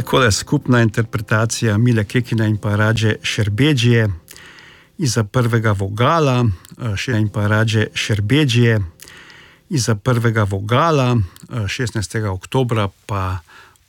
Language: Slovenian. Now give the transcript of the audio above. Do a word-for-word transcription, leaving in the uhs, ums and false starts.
takole skupna interpretacija Mile Kekina in pa Radže Šerbedžije iza prvega vogala, še in pa Radže Šerbedžije iza prvega vogala, šestnajstega oktobra pa